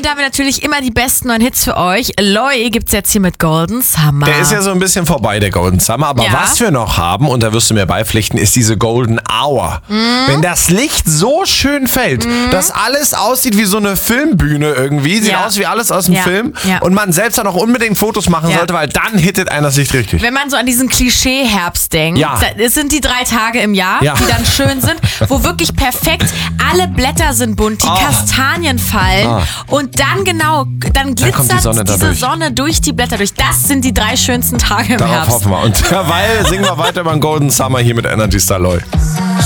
Und da haben wir natürlich immer die besten neuen Hits für euch. Loi gibt's jetzt hier mit Golden Summer. Der ist ja so ein bisschen vorbei, der Golden Summer. Aber was wir noch haben, und da wirst du mir beipflichten, ist diese Golden Hour. Wenn das Licht so schön fällt, dass alles aussieht wie so eine Filmbühne irgendwie. Sieht aus wie alles aus dem Film. Ja. Und man selbst dann auch unbedingt Fotos machen sollte, weil dann hittet einer das Licht richtig. Wenn man so an diesen Klischee-Herbst denkt, es sind die 3 Tage im Jahr, die dann schön sind, wo wirklich perfekt alle Blätter sind bunt, die Kastanien fallen und dann glitzert diese Sonne durch die Blätter durch. Das sind die 3 schönsten Tage im Herbst. Darauf hoffen wir. Und derweil singen wir weiter über den Golden Summer hier mit Energy Star Loi.